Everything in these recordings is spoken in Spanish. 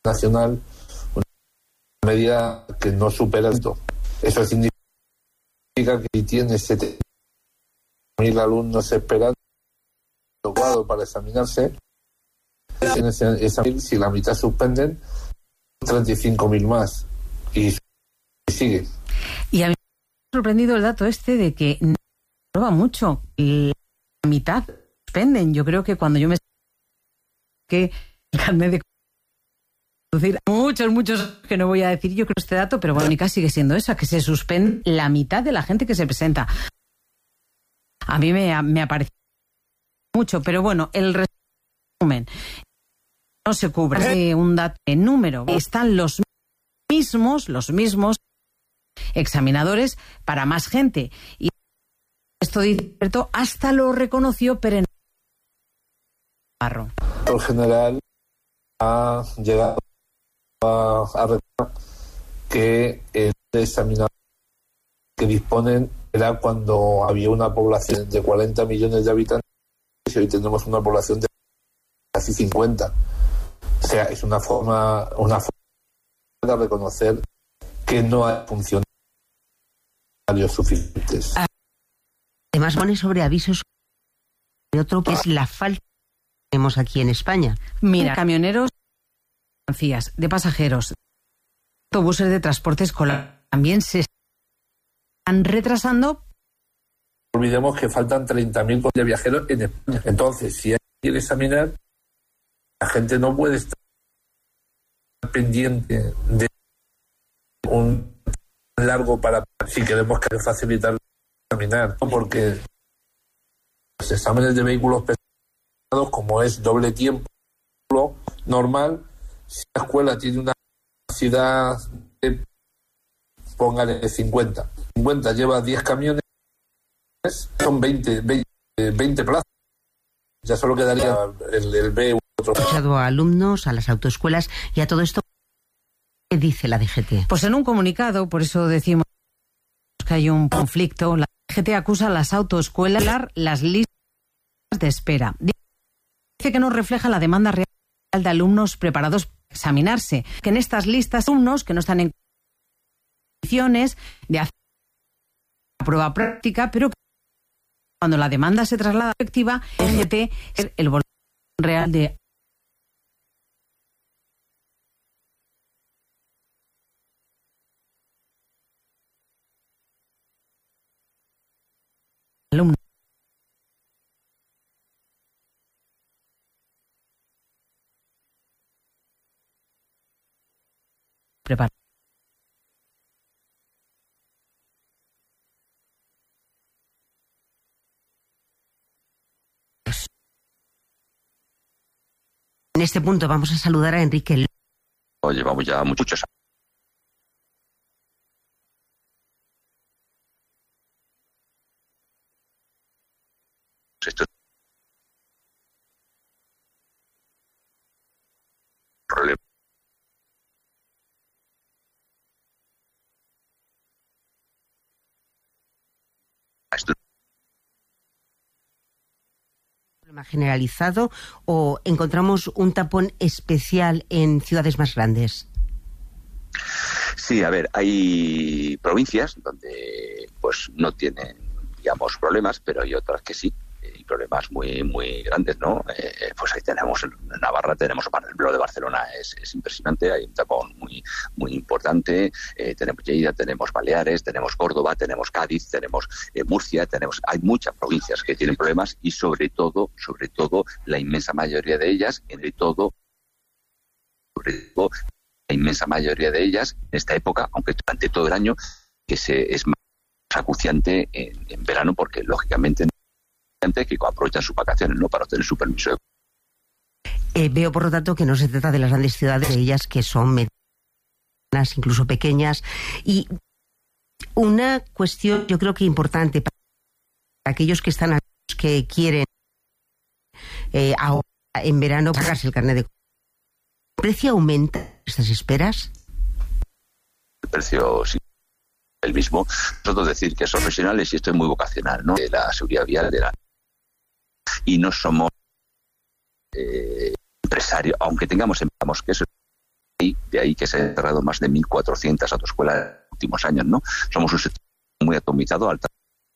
nacional, una medida que no supera esto. Eso significa que si tienes 70.000 alumnos esperando para examinarse, si la mitad suspenden, 35.000 más. Y sigue. Y a mí me ha sorprendido el dato de que no prueba mucho. La mitad suspenden. Yo creo que cuando yo me... que el carnet de conducir, muchos que no voy a decir yo creo este dato, pero bueno, única sigue siendo esa, que se suspende la mitad de la gente que se presenta. A mí me ha parecido mucho, pero bueno, el resumen no se cubre un dato en número. Están los mismos examinadores para más gente. Y esto dice hasta lo reconoció Pere Navarro. Por general ha llegado a recordar que el examinador que disponen era cuando había una población de 40 millones de habitantes y hoy tenemos una población de casi 50. O sea, es una forma de reconocer que no hay funcionarios suficientes. Además pone sobre avisos de otro que es la falta que tenemos aquí en España. Mira, camioneros, mercancías, de pasajeros, autobuses de transporte escolar también se están retrasando. No olvidemos que faltan 30.000 de viajeros en España. Entonces, si hay que examinar, la gente no puede estar pendiente de un largo para si queremos que facilitar examinar, porque los exámenes de vehículos pesados, como es doble tiempo normal, si la escuela tiene una capacidad de, póngale 50 lleva 10 camiones, son 20 plazas, ya solo quedaría el B. He escuchado a alumnos, a las autoescuelas y a todo esto. ¿Qué dice la DGT? Pues en un comunicado, por eso decimos que hay un conflicto, la DGT acusa a las autoescuelas las listas de espera. Dice que no refleja la demanda real de alumnos preparados para examinarse, que en estas listas alumnos que no están en condiciones de hacer la prueba práctica, pero que cuando la demanda se traslada a la efectiva, la DGT es el volumen real de alumnos. Prepara. En este punto vamos a saludar a Enrique. Llevamos ya muchos años. Esto es un problema. ¿Generalizado o encontramos un tapón especial en ciudades más grandes? Sí, a ver, hay provincias donde pues no tienen, digamos, problemas, pero hay otras que sí, y problemas muy grandes, ¿no? Pues ahí tenemos, en Navarra tenemos, lo de Barcelona es impresionante, hay un tapón muy importante, tenemos Lleida, tenemos Baleares, tenemos Córdoba, tenemos Cádiz, tenemos Murcia, hay muchas provincias que tienen problemas y sobre todo, la inmensa mayoría de ellas, la inmensa mayoría de ellas, en esta época, aunque durante todo el año, que es más acuciante en verano, porque lógicamente que aprovechan sus vacaciones, ¿no?, para obtener su permiso. Veo, por lo tanto, que no se trata de las grandes ciudades, de ellas que son medianas, incluso pequeñas. Y una cuestión, yo creo que importante para aquellos que están que quieren ahora en verano pagarse el carnet de conducir. ¿El precio aumenta estas esperas? El precio sí, el mismo. Nosotros decir que son profesionales, y esto es muy vocacional, ¿no?, de la seguridad vial, y no somos empresarios, aunque tengamos que eso De ahí que se han cerrado más de 1.400 autoescuelas en los últimos años, ¿no? Somos un sector muy atomizado, altamente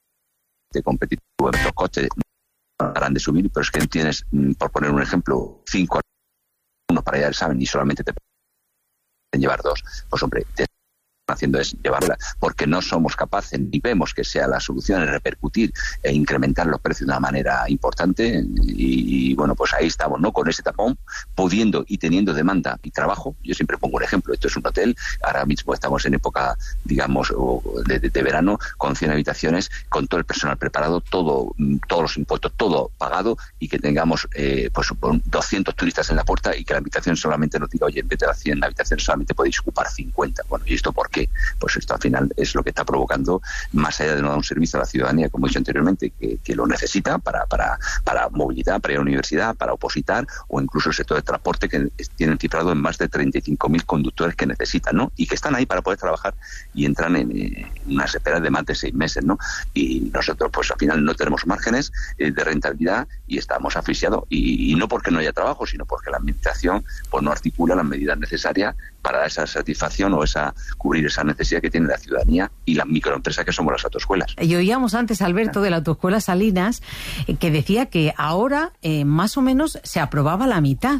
competitivo. Los coches no paran de subir, pero es que tienes, por poner un ejemplo, 5 alumnos para ir al examen y solamente te pueden llevar 2. Pues hombre, haciendo es llevarla, porque no somos capaces ni vemos que sea la solución en repercutir e incrementar los precios de una manera importante y bueno, pues ahí estamos, ¿no? Con ese tapón, pudiendo y teniendo demanda y trabajo. Yo siempre pongo un ejemplo, esto es un hotel, ahora mismo estamos en época, digamos, de verano, con 100 habitaciones, con todo el personal preparado, todos los impuestos, todo pagado, y que tengamos pues 200 turistas en la puerta y que la habitación solamente nos diga, oye, en vez de las 100 habitaciones solamente podéis ocupar 50. Bueno, ¿y esto por qué? Pues esto al final es lo que está provocando, más allá de no dar un servicio a la ciudadanía, como he dicho anteriormente, que lo necesita para movilidad, para ir a la universidad, para opositar, o incluso el sector de transporte, que tienen cifrado en más de 35.000 conductores que necesitan, ¿no? Y que están ahí para poder trabajar y entran en unas esperas de más de 6 meses, ¿no? Y nosotros pues al final no tenemos márgenes de rentabilidad y estamos asfixiados, y no porque no haya trabajo, sino porque la administración pues no articula las medidas necesarias para dar esa satisfacción o cubrir esa necesidad que tiene la ciudadanía y las microempresas que somos las autoescuelas. Y oíamos antes, Alberto, de la autoescuela Salinas, que decía que ahora más o menos se aprobaba la mitad.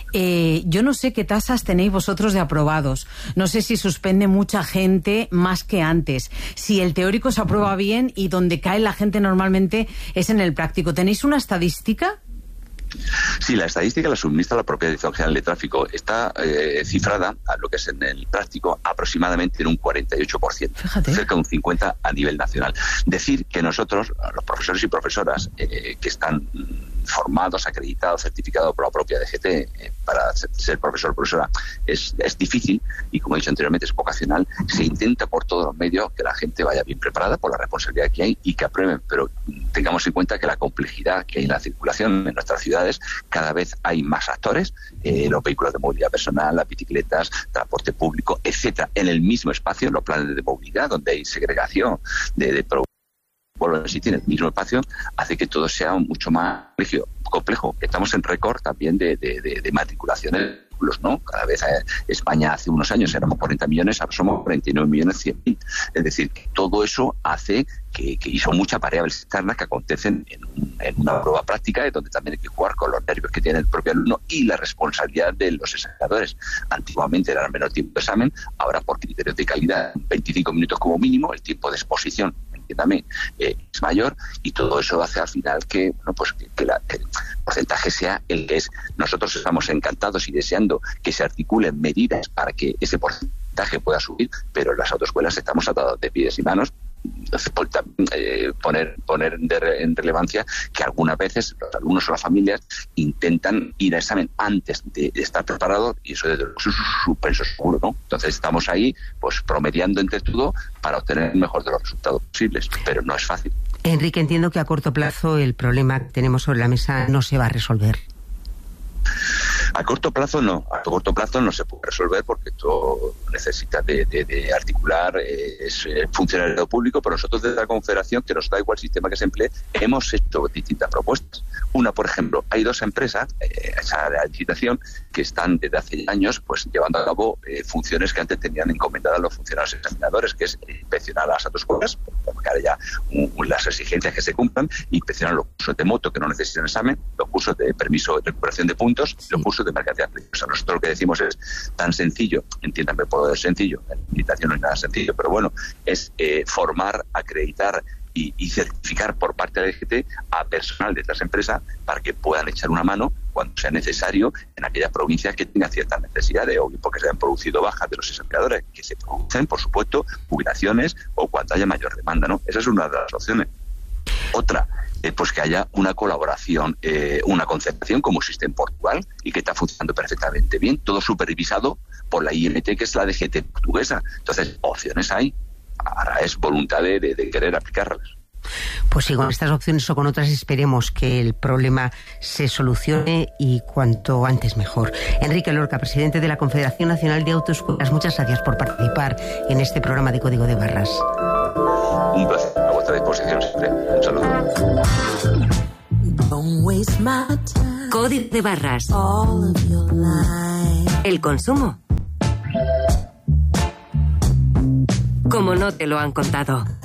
Yo no sé qué tasas tenéis vosotros de aprobados. No sé si suspende mucha gente más que antes. Si el teórico se aprueba bien y donde cae la gente normalmente es en el práctico. ¿Tenéis una estadística? Sí, la estadística la suministra la propia Dirección General de Tráfico. Está cifrada a lo que es en el práctico aproximadamente en un 48%. Fíjate. Cerca de un 50% a nivel nacional. Decir que nosotros, los profesores y profesoras que están formados, acreditados, certificados por la propia DGT para ser profesor o profesora es difícil, y como he dicho anteriormente es vocacional. Se intenta por todos los medios que la gente vaya bien preparada por la responsabilidad que hay y que aprueben, pero tengamos en cuenta que la complejidad que hay en la circulación en nuestras ciudades, cada vez hay más actores, los vehículos de movilidad personal, las bicicletas, transporte público, etcétera, en el mismo espacio, en los planes de movilidad donde hay segregación de pueblos, si tiene el mismo espacio, hace que todo sea mucho más complejo. Estamos en récord también de matriculaciones, ¿no? Cada vez España hace unos años éramos 40 millones, ahora somos 49.100.000. Es decir, que todo eso hace que son muchas variables externas que acontecen en una prueba práctica, donde también hay que jugar con los nervios que tiene el propio alumno y la responsabilidad de los examinadores. Antiguamente era menor tiempo de examen, ahora por criterios de calidad, 25 minutos como mínimo, el tiempo de exposición también es mayor, y todo eso hace al final que, bueno, pues que el porcentaje sea el que es. Nosotros estamos encantados y deseando que se articulen medidas para que ese porcentaje pueda subir, pero en las autoescuelas estamos atados de pies y manos. Poner en relevancia que algunas veces los alumnos o las familias intentan ir al examen antes de estar preparados, y eso es un suspenso seguro, ¿no? Entonces estamos ahí pues promediando entre todo para obtener el mejor de los resultados posibles, pero no es fácil. Enrique, entiendo que a corto plazo el problema que tenemos sobre la mesa no se va a resolver. A corto plazo no se puede resolver, porque esto necesita de articular el funcionario público, pero nosotros desde la Confederación, que nos da igual el sistema que se emplee, hemos hecho distintas propuestas. Una, por ejemplo, hay 2 empresas, esa licitación, que están desde hace años pues llevando a cabo funciones que antes tenían encomendadas los funcionarios examinadores, que es inspeccionar las autoescuelas, porque ahora ya las exigencias que se cumplan, inspeccionar los cursos de moto que no necesitan examen, los cursos de permiso de recuperación de puntos, los cursos de mercancías peligrosas. Nosotros lo que decimos es tan sencillo, entiéndanme por sencillo, la licitación no es nada sencillo, pero bueno, es formar, acreditar y certificar por parte de la DGT a personal de estas empresas para que puedan echar una mano cuando sea necesario en aquellas provincias que tengan ciertas necesidades, o porque se han producido bajas de los examinadores, que se producen, por supuesto, jubilaciones o cuando haya mayor demanda, ¿no? Esa es una de las opciones. Otra, pues que haya una colaboración, una concertación como existe en Portugal y que está funcionando perfectamente bien, todo supervisado por la IMT, que es la DGT portuguesa. Entonces, opciones hay. Ahora es voluntad de querer aplicarlas. Pues sí, con estas opciones o con otras esperemos que el problema se solucione y cuanto antes mejor. Enrique Lorca, presidente de la Confederación Nacional de Autoescuelas, muchas gracias por participar en este programa de Código de Barras. Un placer, a vuestra disposición siempre. Un saludo. Código de Barras. El consumo como no te lo han contado.